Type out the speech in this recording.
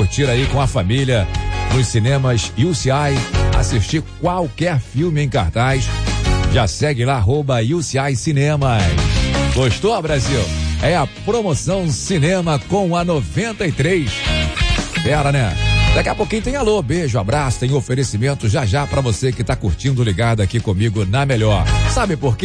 curtir aí com a família nos cinemas UCI, assistir qualquer filme em cartaz. Já segue lá, @UCI Cinemas. Gostou, Brasil? É a promoção Cinema com a 93. Pera, né? Daqui a pouquinho tem alô, beijo, abraço, tem oferecimento já pra você que tá curtindo ligado aqui comigo na Melhor. Sabe por quê?